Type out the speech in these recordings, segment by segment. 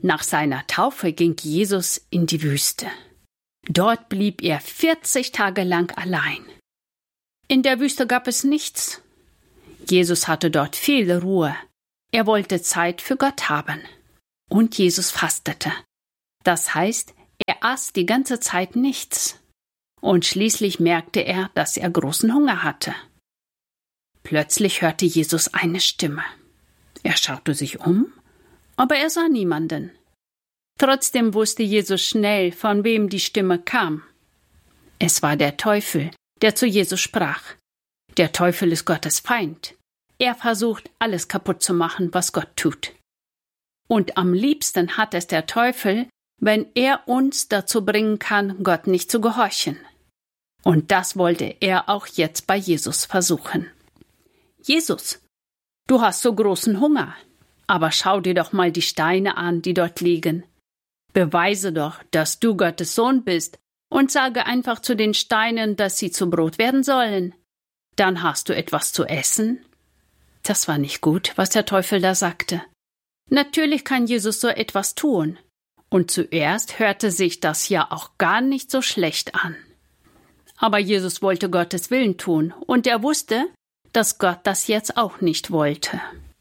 Nach seiner Taufe ging Jesus in die Wüste. Dort blieb er 40 Tage lang allein. In der Wüste gab es nichts. Jesus hatte dort viel Ruhe. Er wollte Zeit für Gott haben. Und Jesus fastete. Das heißt, er aß die ganze Zeit nichts. Und schließlich merkte er, dass er großen Hunger hatte. Plötzlich hörte Jesus eine Stimme. Er schaute sich um, aber er sah niemanden. Trotzdem wusste Jesus schnell, von wem die Stimme kam. Es war der Teufel, der zu Jesus sprach. Der Teufel ist Gottes Feind. Er versucht, alles kaputt zu machen, was Gott tut. Und am liebsten hat es der Teufel, wenn er uns dazu bringen kann, Gott nicht zu gehorchen. Und das wollte er auch jetzt bei Jesus versuchen. Jesus, du hast so großen Hunger, aber schau dir doch mal die Steine an, die dort liegen. Beweise doch, dass du Gottes Sohn bist und sage einfach zu den Steinen, dass sie zu Brot werden sollen. Dann hast du etwas zu essen. Das war nicht gut, was der Teufel da sagte. Natürlich kann Jesus so etwas tun. Und zuerst hörte sich das ja auch gar nicht so schlecht an. Aber Jesus wollte Gottes Willen tun und er wusste, dass Gott das jetzt auch nicht wollte.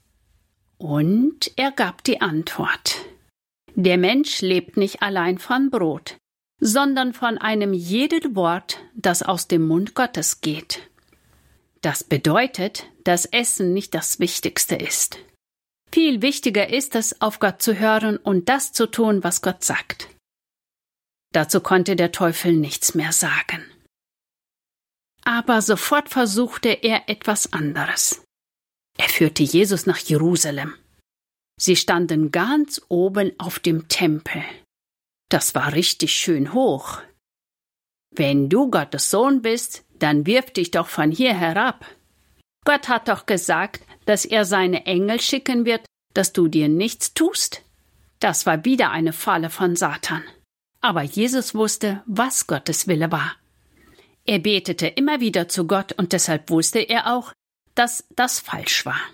Und er gab die Antwort. Der Mensch lebt nicht allein von Brot, sondern von einem jeden Wort, das aus dem Mund Gottes geht. Das bedeutet, dass Essen nicht das Wichtigste ist. Viel wichtiger ist es, auf Gott zu hören und das zu tun, was Gott sagt. Dazu konnte der Teufel nichts mehr sagen. Aber sofort versuchte er etwas anderes. Er führte Jesus nach Jerusalem. Sie standen ganz oben auf dem Tempel. Das war richtig schön hoch. Wenn du Gottes Sohn bist, dann wirf dich doch von hier herab. Gott hat doch gesagt, dass er seine Engel schicken wird, dass du dir nichts tust. Das war wieder eine Falle von Satan. Aber Jesus wusste, was Gottes Wille war. Er betete immer wieder zu Gott und deshalb wusste er auch, dass das falsch war.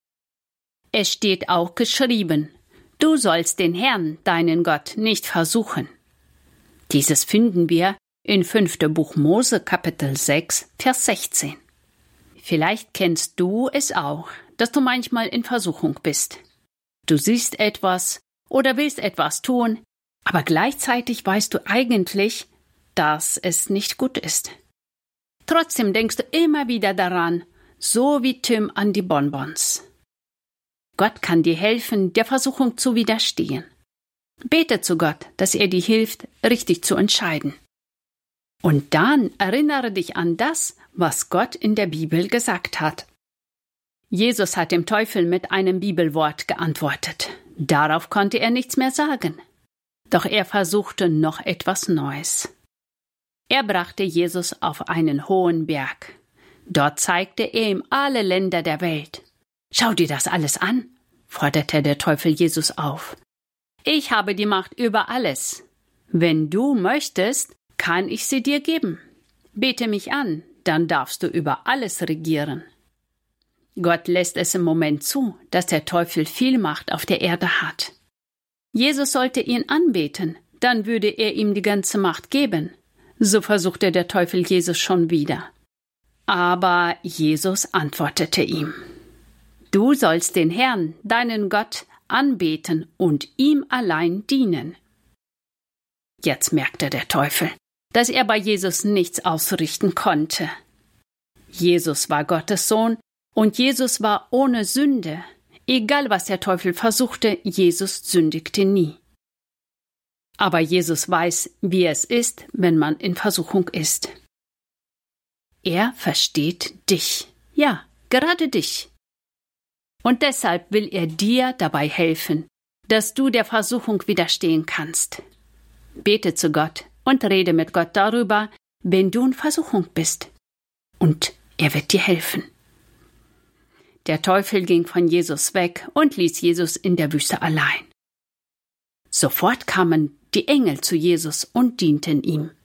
Es steht auch geschrieben, du sollst den Herrn, deinen Gott, nicht versuchen. Dieses finden wir in 5. Buch Mose, Kapitel 6, Vers 16. Vielleicht kennst du es auch, dass du manchmal in Versuchung bist. Du siehst etwas oder willst etwas tun, aber gleichzeitig weißt du eigentlich, dass es nicht gut ist. Trotzdem denkst du immer wieder daran, so wie Tim an die Bonbons. Gott kann dir helfen, der Versuchung zu widerstehen. Bete zu Gott, dass er dir hilft, richtig zu entscheiden. Und dann erinnere dich an das, was Gott in der Bibel gesagt hat. Jesus hat dem Teufel mit einem Bibelwort geantwortet. Darauf konnte er nichts mehr sagen. Doch er versuchte noch etwas Neues. Er brachte Jesus auf einen hohen Berg. Dort zeigte er ihm alle Länder der Welt. Schau dir das alles an, forderte der Teufel Jesus auf. Ich habe die Macht über alles. Wenn du möchtest, kann ich sie dir geben. Bete mich an, dann darfst du über alles regieren. Gott lässt es im Moment zu, dass der Teufel viel Macht auf der Erde hat. Jesus sollte ihn anbeten, dann würde er ihm die ganze Macht geben. So versuchte der Teufel Jesus schon wieder. Aber Jesus antwortete ihm: Du sollst den Herrn, deinen Gott, anbeten und ihm allein dienen. Jetzt merkte der Teufel, dass er bei Jesus nichts ausrichten konnte. Jesus war Gottes Sohn und Jesus war ohne Sünde. Egal was der Teufel versuchte, Jesus sündigte nie. Aber Jesus weiß, wie es ist, wenn man in Versuchung ist. Er versteht dich. Ja, gerade dich. Und deshalb will er dir dabei helfen, dass du der Versuchung widerstehen kannst. Bete zu Gott und rede mit Gott darüber, wenn du in Versuchung bist. Und er wird dir helfen. Der Teufel ging von Jesus weg und ließ Jesus in der Wüste allein. Sofort kamen die Engel zu Jesus und dienten ihm.